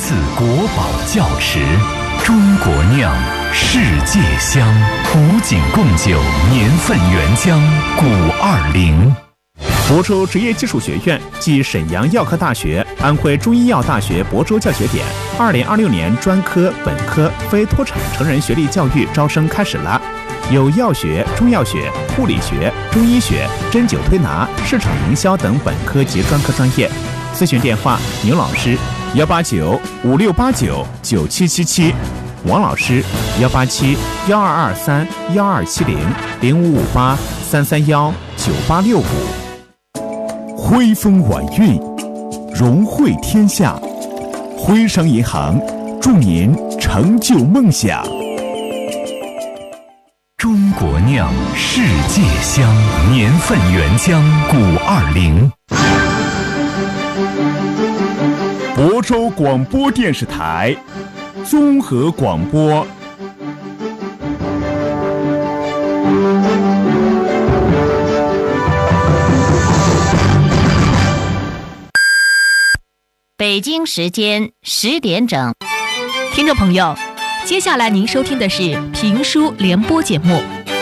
次国宝窖池，中国酿，世界香，古井贡酒年份原浆520。 亳州职业技术学院暨沈阳药科大学、安徽中医药大学亳州教学点2026年专科、本科、非脱产成人学历教育招生开始了。有药学、中药学、护理学、中医学、针灸推拿、市场营销等本科及专科专业。咨询电话：牛老师18956899777，王老师187-1223-1270-0558-331-9865。辉风晚运，荣汇天下。徽商银行祝您成就梦想。 中国酿，世界香，年份原浆520。 亳州广播电视台综合广播。 北京时间10点整， 听众朋友，接下来您收听的是评书联播节目。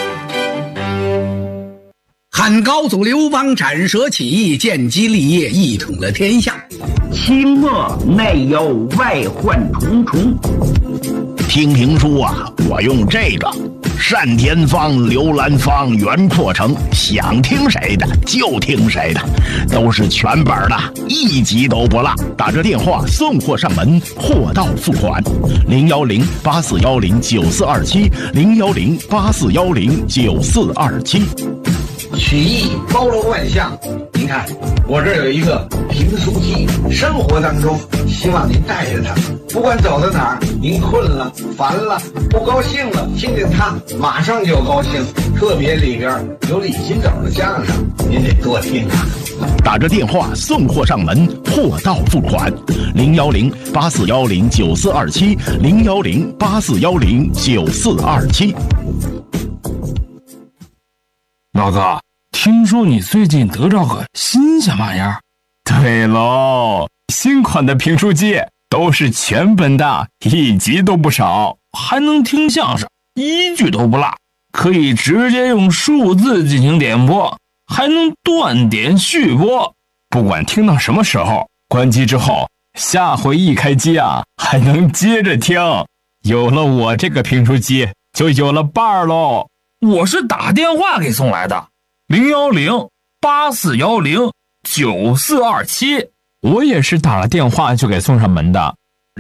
汉高祖刘邦斩蛇起义，建基立业，一统了天下。 清末内忧外患重重。 听评书啊，我用这个单田芳、刘兰芳、袁阔成，想听谁的就听谁的，都是全本的，一集都不落。打这电话送货上门，货到付款。010-8410-9427，010-8410-9427。 曲艺包罗万象，您看我这儿有一个评书机，生活当中希望您带着它，不管走到哪儿，您困了、烦了、不高兴了，听见它马上就高兴。特别里边有李金斗的相声，您得多听啊。 打着电话送货上门，货到付款。010-8410-9427，010-8410-9427。 老哥，听说你最近得着个新鲜玩意儿？ 对喽，新款的评书机都是全本的，一集都不少， 还能听相声，一句都不落，可以直接用数字进行点播，还能断点续播。 不管听到什么时候，关机之后，下回一开机啊，还能接着听。有了我这个评书机，就有了伴儿喽。 我是打电话给送来的，010-8410-9427。 我也是打了电话就给送上门的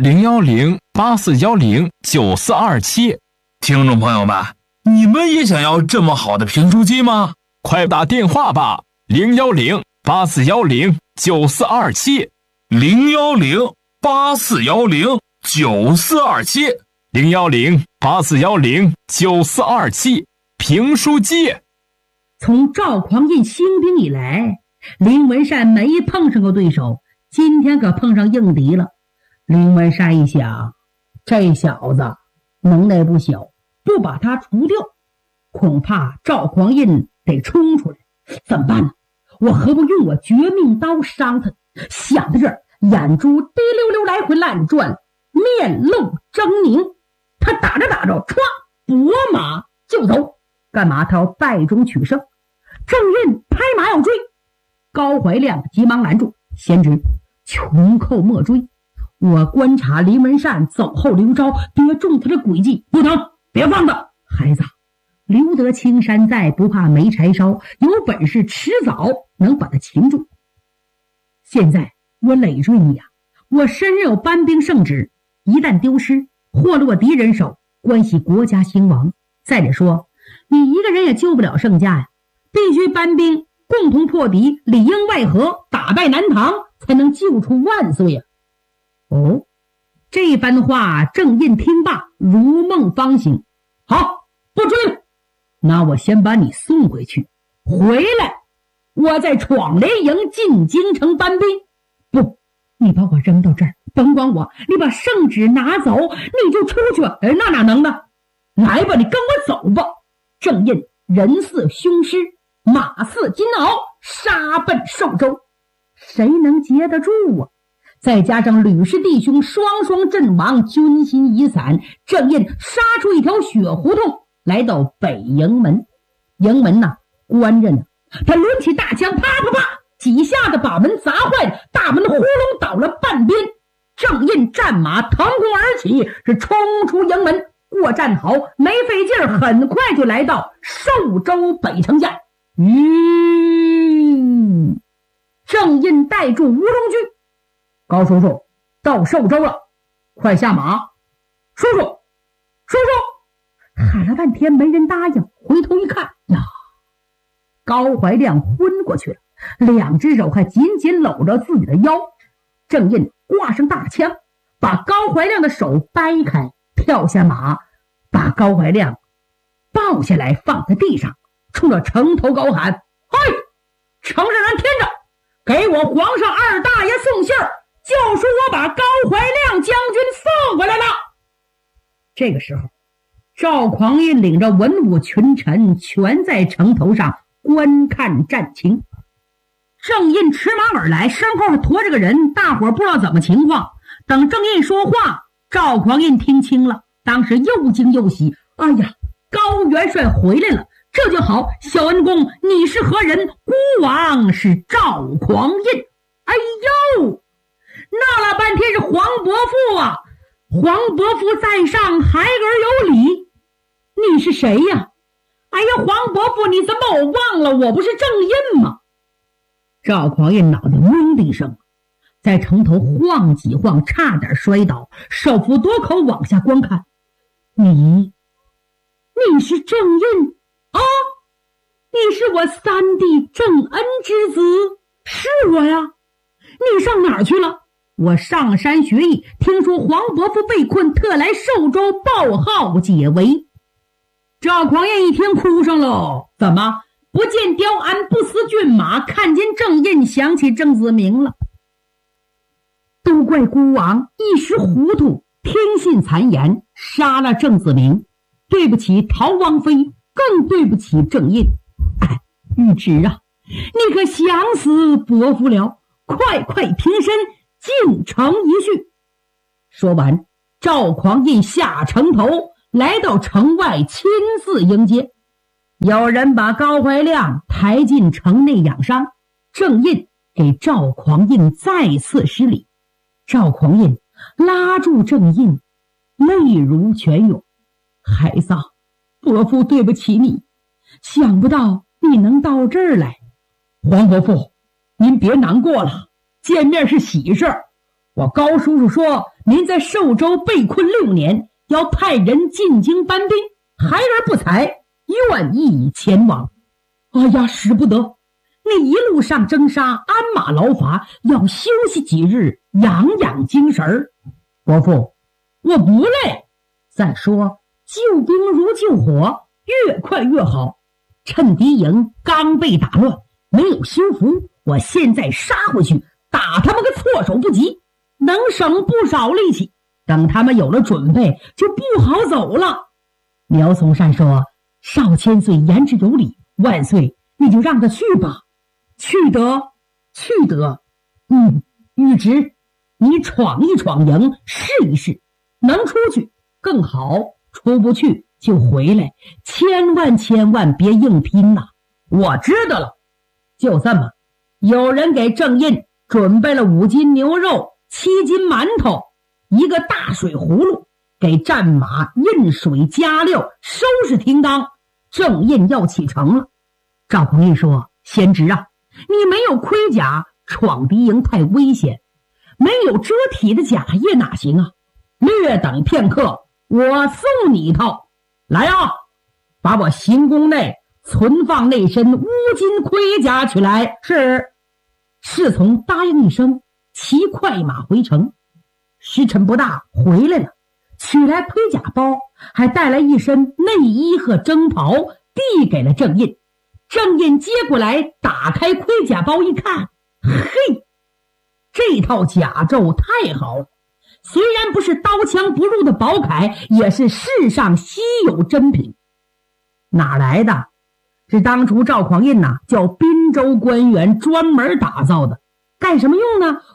，010-8410-9427。 听众朋友们，你们也想要这么好的评书机吗？ 快打电话吧，010-8410-9427， 010-8410-9427， 010-8410-9427。评书机。 从赵匡胤兴兵以来，林文善没碰上过对手，今天可碰上硬敌了。林文善一想，这小子能耐不小，不把他除掉，恐怕赵匡胤得冲出来。怎么办呢？我何不用我绝命刀伤他？想到这儿，眼珠滴溜溜来回乱转，面露狰狞。他打着打着，歘，拨马就走。干嘛？他要败中取胜。郑印拍马要追，高怀亮急忙拦住：“贤侄，穷寇莫追。我观察林文善走后刘昭，得中他的诡计，不能，别放他。孩子，留得青山在，不怕没柴烧，有本事迟早能把他擒住。现在我累赘你呀，我身任有班兵圣旨，一旦丢失，或落敌人手，关系国家兴亡。再者说，你一个人也救不了圣驾呀，必须班兵共同破敌，里应外合，打败南唐，才能救出万岁呀。”哦，这番话郑印听罢，如梦方醒。好，不追了，那我先把你送回去，回来我再闯连营进京城班兵。不，你把我扔到这儿，甭管我，你把圣旨拿走，你就出去。那哪能呢？来吧，你跟我走吧。郑印人似凶狮，马似金鳌，杀奔寿州。谁能接得住啊？ 再加上吕氏弟兄双双阵亡，军心已散，郑印杀出一条血胡同，来到北营门。营门关着呢，他抡起大枪，啪啪啪几下子把门砸坏了，大门呼隆倒了半边。郑印战马腾空而起，是冲出营门，过战壕，没费劲儿，很快就来到寿州北城下。郑印带住吴龙驹，高叔叔到寿州了，快下马。叔叔，叔叔，喊了半天没人答应，回头一看呀，高怀亮昏过去了，两只手还紧紧搂着自己的腰。郑印挂上大枪，把高怀亮的手掰开，跳下马，把高怀亮抱下来放在地上，冲着城头高喊：嘿，城上人听着，给我皇上二大爷送信儿，就说我把高怀亮将军送回来了。这个时候，赵匡胤领着文武群臣全在城头上观看战情。郑印驰马而来，身后驮着个人，大伙儿不知道怎么情况。等郑印说话，赵匡胤听清了，当时又惊又喜。哎呀，高元帅回来了，这就好。小恩公，你是何人？孤王是赵匡胤。哎呦，闹了半天是黄伯父啊！黄伯父在上，孩儿有礼。你是谁呀？哎呀，黄伯父，你怎么把我忘了？我不是郑印吗？赵匡胤脑袋嗡的一声，在城头晃几晃，差点摔倒，手扶垛口往下观看。你是郑印啊？你是我三弟郑恩之子？是我呀。你上哪儿去了？我上山学艺，听说黄伯父被困，特来寿州报号解围。赵匡胤一听哭上了，怎么不见雕鞍，不思骏马，看见郑印想起郑子明了。都怪孤王一时糊涂，听信谗言，杀了郑子明，对不起陶王妃，更对不起郑印。哎，玉旨啊，你可想死伯父了，快平身，进城一叙。说完，赵匡胤下城头，来到城外，亲自迎接。有人把高怀亮抬进城内养伤，郑印给赵匡胤再次施礼。赵匡胤拉住郑印，泪如泉涌：孩子，伯父对不起你，想不到你能到这儿来。黄伯父，您别难过了，见面是喜事儿。我高叔叔说您在寿州被困6年，要派人进京搬兵，孩儿不才，愿意前往。哎呀，使不得，你一路上征沙，鞍马劳乏，要休息几日，养精神儿。伯父，我不累。再说救兵如救火，越快越好。趁敌营刚被打乱，没有修复，我现在杀回去，打他们个措手不及，能省不少力气。等他们有了准备，就不好走了。苗从善说：少千岁言之有理，万岁你就让他去吧。去得。玉旨，你闯一闯营，试一试，能出去更好，出不去就回来，千万别硬拼呐。我知道了。就这么，有人给郑印准备了5斤牛肉、7斤馒头，一个大水葫芦，给战马印水加料，收拾停当。郑印要启程了。赵匡胤说：贤侄啊，你没有盔甲，闯敌营太危险，没有遮体的甲叶哪行啊？略等片刻，我送你一套。来啊，把我行宫内存放那身乌金盔甲取来。是。侍从答应一声，骑快马回城。时辰不大，回来了，取来盔甲包，还带来一身内衣和征袍，递给了郑印。郑印接过来，打开盔甲包一看，嘿，这套甲胄太好了，虽然不是刀枪不入的宝铠，也是世上稀有珍品。哪来的？是当初赵匡胤叫滨州官员专门打造的。干什么用呢？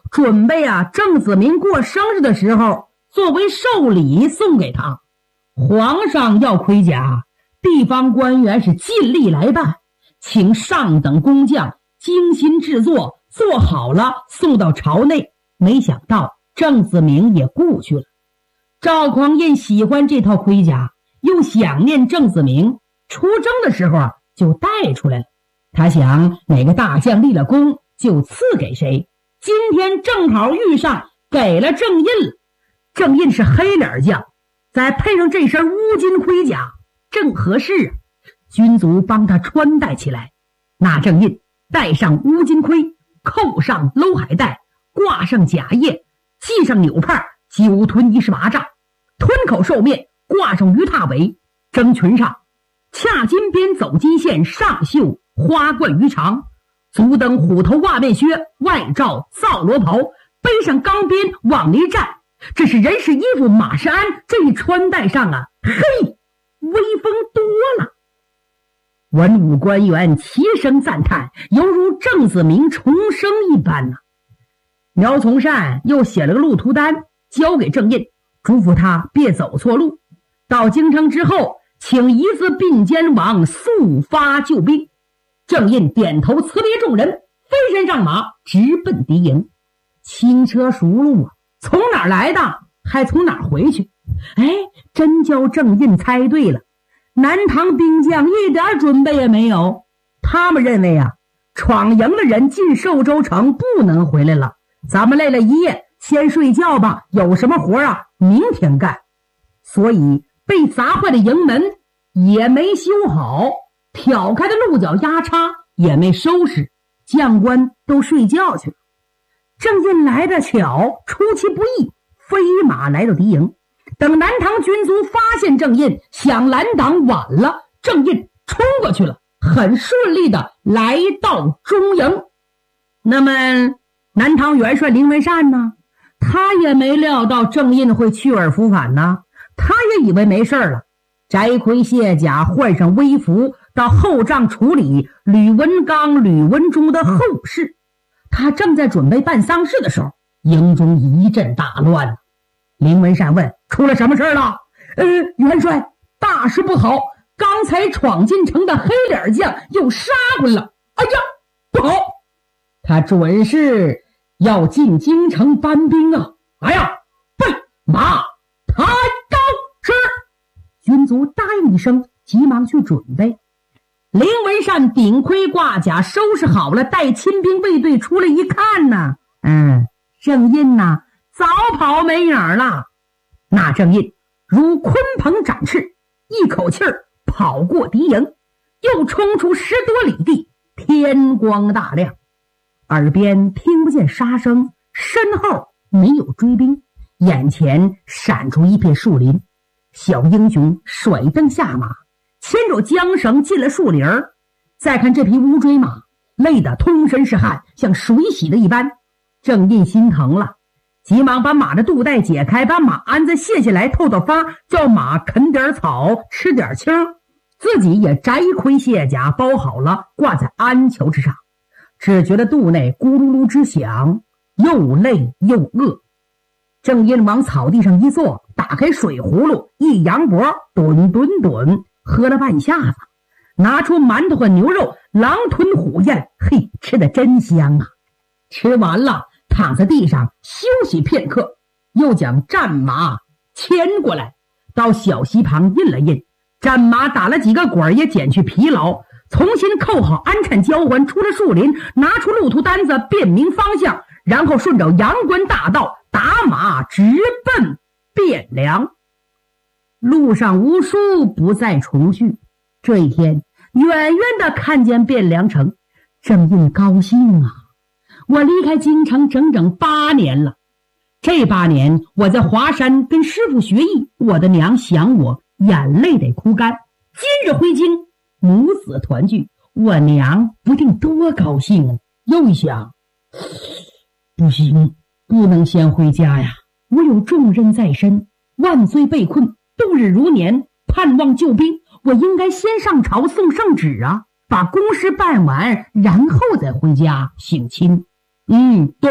准备郑子明过生日的时候作为寿礼送给他。皇上要盔甲，地方官员是尽力来办，请上等工匠精心制作，做好了送到朝内。没想到郑子明也顾去了。赵匡胤喜欢这套盔甲，又想念郑子明，出征的时候就带出来了。他想哪个大将立了功就赐给谁，今天正好遇上，给了郑印了。郑印是黑脸将，再配上这身乌金盔甲正合适啊。军卒帮他穿戴起来，那郑印戴上乌金盔，扣上搂海带，挂上甲叶，系上纽帕，9吞18丈，吞口兽面，挂上鱼踏尾，征裙上恰金边走金线，上绣花冠鱼肠，足蹬虎头袜面靴，外罩皂罗袍，背上钢鞭往里站。这是人是衣服马是鞍，这一穿戴上嘿，威风多了。文武官员齐声赞叹，犹如郑子明重生一般苗从善又写了个路途单交给郑印，嘱咐他别走错路。到京城之后，请一字并肩王速发救兵。郑印点头辞别众人，飞身上马，直奔敌营。轻车熟路从哪儿来的还从哪儿回去。真叫郑印猜对了。南唐兵将一点准备也没有，他们认为闯营的人进寿州城不能回来了，咱们累了一夜，先睡觉吧，有什么活明天干。所以被砸坏的营门也没修好，挑开的鹿角压叉也没收拾，将官都睡觉去了。郑印来得巧，出其不意，飞马来到敌营。等南唐军卒发现郑印，想拦挡晚了，郑印冲过去了，很顺利的来到中营。那么南唐元帅林文善呢？他也没料到郑印会去而复返呢，他也以为没事了，摘盔卸甲，换上微服，到后帐处理吕文刚、吕文忠的后事。他正在准备办丧事的时候，营中一阵大乱。林文善问：出了什么事了？元帅，大事不好，刚才闯进城的黑脸将又杀回了。哎呀，不好，他准是要进京城搬兵啊！哎呀，备马抬刀是。军卒答应一声，急忙去准备。林文善顶盔挂甲收拾好了，带亲兵卫队出来一看呢，郑印早跑没影了。那郑印如鲲鹏展翅，一口气儿跑过敌营，又冲出10多里地，天光大亮，耳边听不见杀声，身后没有追兵，眼前闪出一片树林。小英雄甩蹬下马，牵着缰绳进了树林儿。再看这匹乌骓马，累得通身是汗，像水洗的一般。郑印心疼了，急忙把马的肚带解开，把马鞍子卸下来，透透发，叫马啃点草，吃点青，自己也摘盔卸甲，包好了，挂在鞍裘之上。只觉得肚内咕噜噜之响，又累又饿。郑印往草地上一坐，打开水葫芦，一扬脖，吨吨吨喝了半下子，拿出馒头和牛肉，狼吞虎咽，嘿，吃得真香啊！吃完了，躺在地上休息片刻，又将战马牵过来，到小溪旁印了印，战马打了几个滚，也减去疲劳，重新扣好鞍钨交环，出了树林，拿出路途单子，辨明方向，然后顺着阳关大道打马直奔汴梁。路上无书不再重续。这一天，远远的看见汴梁城，郑印高兴啊！我离开京城整整8年了，这8年我在华山跟师傅学艺，我的娘想我，眼泪得哭干。今日回京，母子团聚，我娘不定多高兴啊！又一想，不行，不能先回家呀，我有重任在身，万岁被困，度日如年，盼望救兵，我应该先上朝送圣旨啊，把公事办完，然后再回家省亲。对，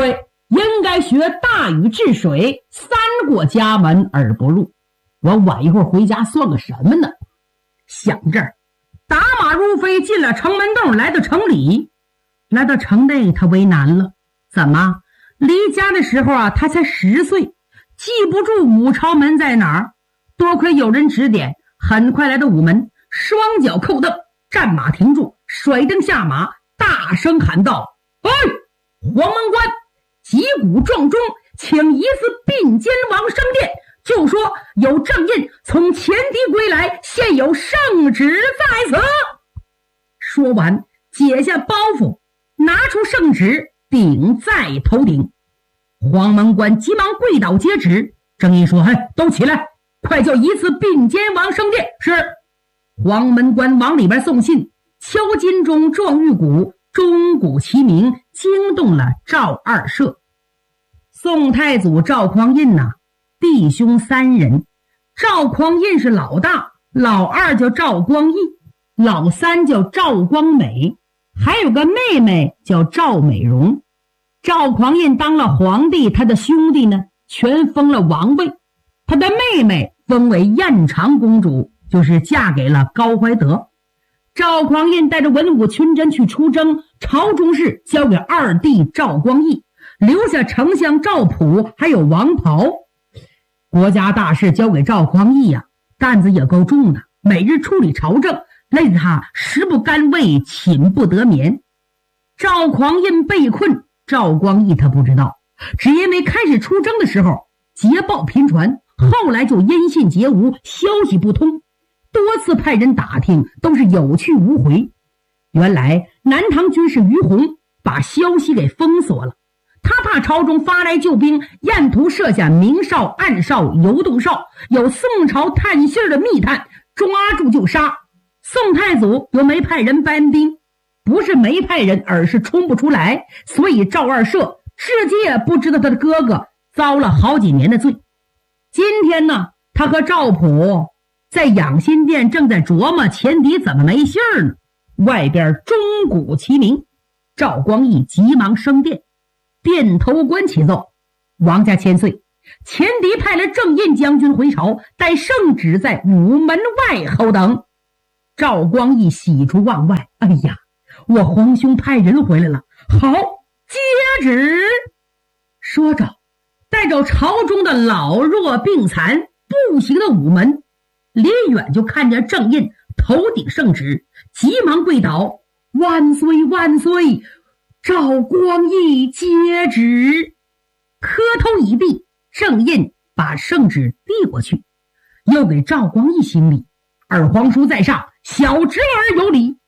应该学大禹治水，三过家门而不入。我晚一会儿回家算个什么呢？想这儿，打马如飞进了城门洞，来到城里。来到城内，他为难了。怎么？离家的时候啊，他才10岁，记不住武朝门在哪儿。多亏有人指点，很快来到午门，双脚扣蹬，战马停住，甩蹬下马，大声喊道：“哎，黄门关，击鼓撞钟，请一次并肩王升殿，就说有正印从前敌归来，现有圣旨在此。”说完，解下包袱，拿出圣旨，顶在头顶。黄门关急忙跪倒接旨。正印说：“都起来，快叫一次并肩王升殿。”是。黄门关往里边送信，敲金钟，撞玉鼓，钟鼓齐鸣，惊动了赵二社。宋太祖赵匡胤弟兄3人，赵匡胤是老大，老二叫赵光义，老三叫赵光美，还有个妹妹叫赵美容。赵匡胤当了皇帝，他的兄弟呢全封了王位，他的妹妹封为燕长公主，就是嫁给了高怀德。赵匡胤带着文武群臣去出征，朝中事交给二弟赵光义，留下丞相赵普还有王袍。国家大事交给赵匡义担子也够重的，每日处理朝政，累得他食不甘味，寝不得眠。赵匡胤被困，赵光义他不知道，只因为开始出征的时候捷报频传，后来就音信皆无，消息不通，多次派人打听，都是有去无回。原来南唐军师于洪把消息给封锁了，他怕朝中发来救兵，沿途设下明哨、暗哨、游动哨，有宋朝探信的密探，抓住就杀。宋太祖又没派人搬兵，不是没派人，而是冲不出来，所以赵二社至今也不知道他的哥哥遭了好几年的罪。今天呢，他和赵普在养心殿正在琢磨前敌怎么没信儿呢。外边钟鼓齐鸣，赵光义急忙升殿，殿头官启奏：王家千岁，前敌派了正印将军回朝，待圣旨在午门外候等。赵光义喜出望外，哎呀，我皇兄派人回来了，好，接旨。说着带着朝中的老弱病残步行到午门，离远就看见正印头顶圣旨，急忙跪倒：万岁万岁，赵光义接旨。磕头一地，正印把圣旨递过去，又给赵光义行礼：二皇叔在上，小侄儿有礼。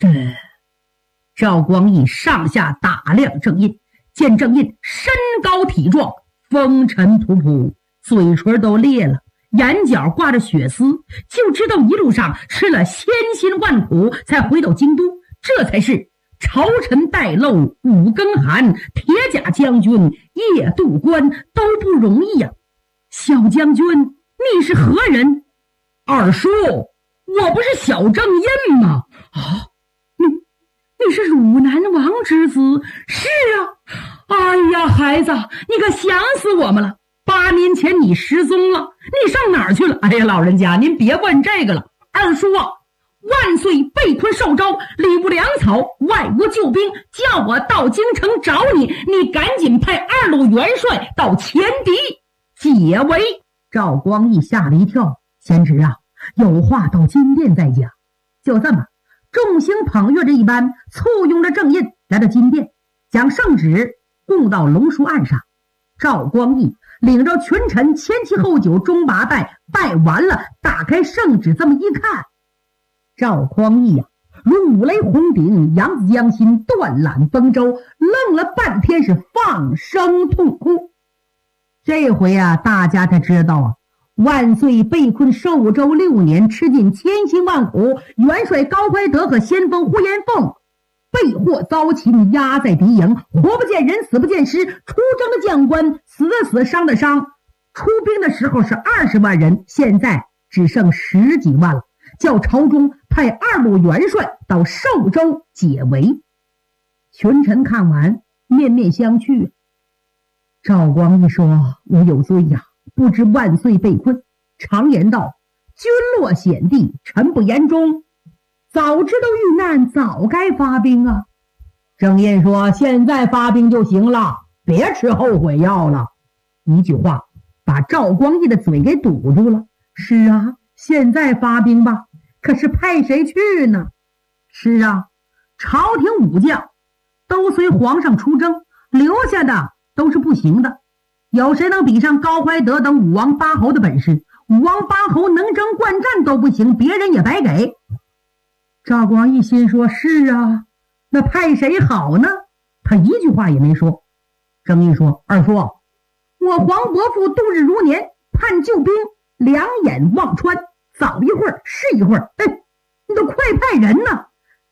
赵光义上下打量正印，见正印身高体壮，风尘仆仆，嘴唇都裂了，眼角挂着血丝，就知道一路上吃了千辛万苦才回到京都，这才是朝臣带漏五更寒，铁甲将军夜渡关，都不容易呀。小将军，你是何人？二叔，我不是小正印吗？你是汝南王之子？是啊。哎呀，孩子，你可想死我们了。8年前你失踪了，你上哪儿去了？哎呀，老人家您别问这个了。二叔万岁被困寿州，礼无粮草，外无救兵，叫我到京城找你，你赶紧派2路元帅到前敌解围。赵光义吓了一跳，贤侄有话到金殿再讲。就这么众星捧月着一般，簇拥着正印来到金殿，将圣旨供到龙书案上。赵光义领着群臣前七后九，中八拜，拜完了，打开圣旨，这么一看，赵匡义如五雷轰顶，扬子江心，断缆崩舟，愣了半天，是放声痛哭。这回大家才知道万岁被困寿州6年，吃尽千辛万苦，元帅高怀德和先锋呼延凤被祸遭擒，压在敌营，活不见人，死不见尸。出征的将官死的死，伤的伤。出兵的时候是20万人，现在只剩10几万了，叫朝中派2路元帅到寿州解围。群臣看完面面相觑， 赵光义说：“我有罪呀，不知万岁被困。常言道，君落险地，臣不言终。早知道遇难，早该发兵啊。”郑印说：“现在发兵就行了，别吃后悔药了。”一句话把赵光义的嘴给堵住了。是啊，现在发兵吧，可是派谁去呢？是啊，朝廷武将都随皇上出征，留下的都是不行的。有谁能比上高怀德等武王八侯的本事？武王八侯能征惯战都不行，别人也白给。赵光义心说：“是啊，那派谁好呢？”他一句话也没说。郑印说：“二叔，我黄伯父度日如年，盼救兵，两眼望穿，早一会儿是一会儿。你都快派人呢。”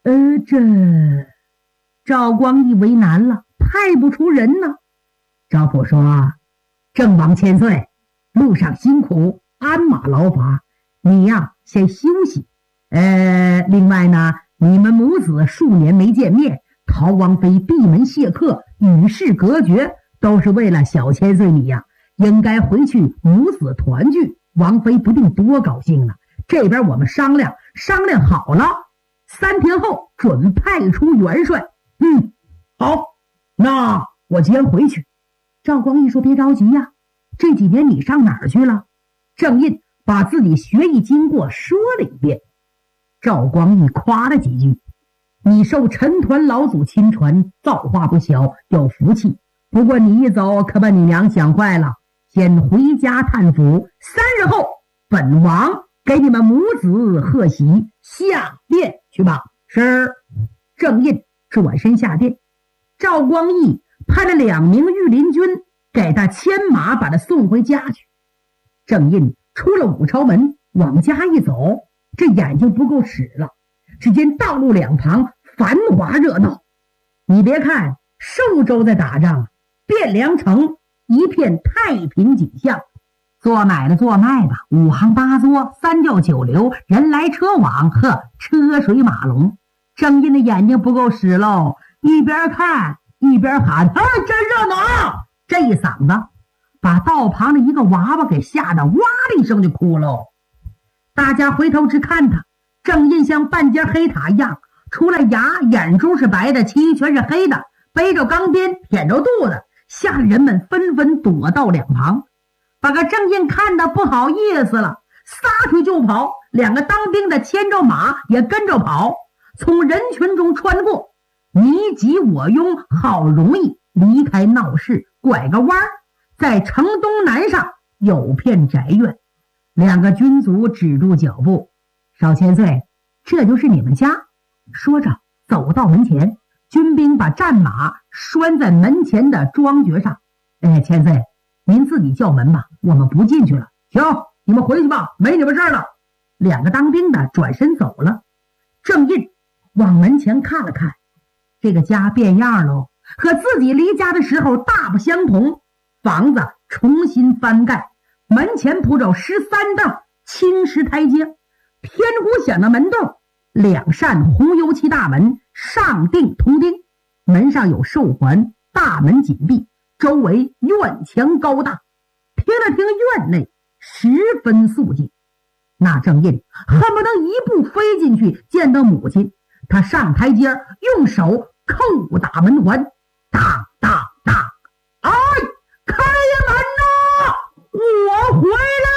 赵光义为难了，派不出人呢。赵普说：“郑王千岁，路上辛苦，鞍马劳乏，你呀先休息。另外呢，你们母子数年没见面，陶王妃闭门谢客，与世隔绝，都是为了小千岁你呀，应该回去母子团聚，王妃不定多高兴呢。这边我们商量好了，3天后准派出元帅。”好，那我先回去。赵光义说：“别着急呀，这几年你上哪儿去了？”郑印把自己学艺经过说了一遍。赵光义夸了几句：“你受陈团老祖亲传，造化不小，有福气。不过你一走，可把你娘想坏了。先回家探府，3日后本王给你们母子贺喜，下殿去吧。”是。郑印转身下殿。赵光义派了2名御林军给他牵马，把他送回家去。郑印出了武朝门，往家一走，这眼睛不够使了。只见道路两旁繁华热闹，你别看寿州在打仗，汴梁城一片太平景象，做买的做卖的，五行八作，三教九流，人来车往，车水马龙。郑印的眼睛不够使喽，一边看一边喊：“真热闹！”这一嗓子把道旁的一个娃娃给吓得哇的一声就哭喽。大家回头只看他，郑印像半截黑塔一样，除了牙眼珠是白的，其余全是黑的，背着钢鞭，腆着肚子，吓得人们纷纷躲到两旁。把个郑印看得不好意思了，撒腿就跑。2个当兵的牵着马也跟着跑，从人群中穿过，你挤我拥，好容易离开闹市，拐个弯，在城东南上有片宅院。2个军卒止住脚步：“少千岁，这就是你们家。”说着走到门前，军兵把战马拴在门前的桩橛上。千岁，您自己叫门吧，我们不进去了。行，你们回去吧，没你们事了。2个当兵的转身走了。郑印往门前看了看，这个家变样喽，和自己离家的时候大不相同。房子重新翻盖，门前铺着13凳青石台阶，天鼓响的门洞，2扇红油漆大门上钉铜钉，门上有寿环，大门紧闭，周围院墙高大。听了听院内十分肃静，那郑印恨不得一步飞进去见到母亲。他上台阶，用手叩打门环，当当当！哎，开门呐！我回来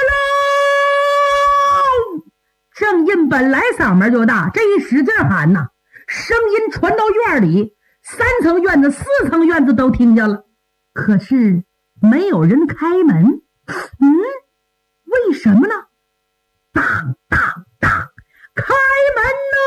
喽！郑印本来嗓门就大，这一使劲喊呐，声音传到院里，3层院子、4层院子都听见了。可是没有人开门。为什么呢？当当当！开门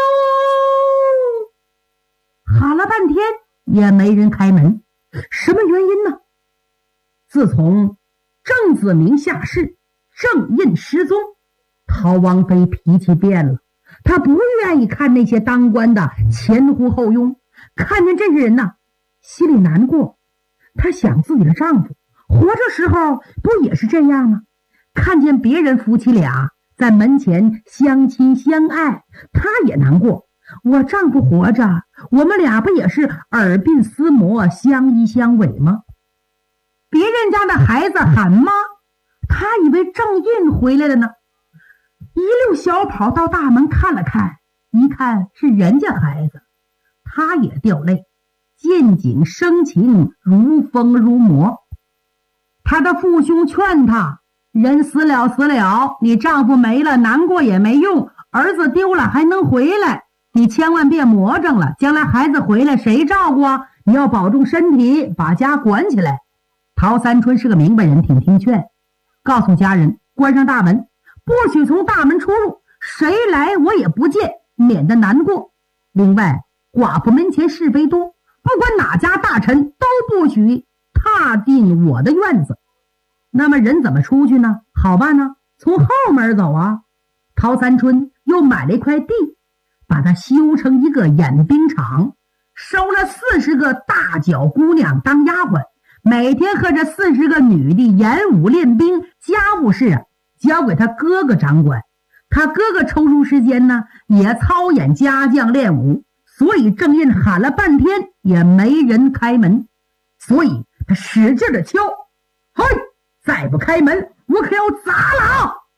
喽！喊了半天也没人开门，什么原因呢？自从郑子明下世，郑印失踪，陶王妃脾气变了，她不愿意看那些当官的前呼后拥，看见这些人呢，心里难过。她想自己的丈夫活着时候不也是这样吗？看见别人夫妻俩在门前相亲相爱，她也难过。我丈夫活着，我们俩不也是耳鬓厮磨，相依相偎吗？ 别人家的孩子喊妈，他以为郑印回来了呢，一溜小跑到大门看了看，一看是人家孩子，他也掉泪，见景生情，如疯如魔。他的父兄劝他，人死了死了，你丈夫没了难过也没用，儿子丢了还能回来，你千万别魔怔了，将来孩子回来谁照顾啊？你要保重身体，把家管起来。陶三春是个明白人，挺听劝，告诉家人关上大门，不许从大门出入，谁来我也不见，免得难过。另外寡妇门前是非多，不管哪家大臣都不许踏进我的院子。那么人怎么出去呢？好办呢，从后门走啊。陶三春又买了一块地，把它修成一个演兵场，收了40个大脚姑娘当丫鬟，每天和这40个女的演武练兵，家务事交给他哥哥掌管。他哥哥抽出时间呢，也操演家将练武，所以郑印喊了半天也没人开门，所以他使劲的敲，嘿，再不开门我可要砸了啊！